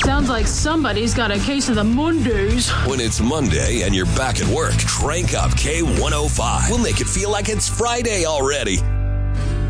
Sounds like somebody's got a case of the Mondays. When it's Monday and you're back at work, crank up K105. We'll make it feel like it's Friday already.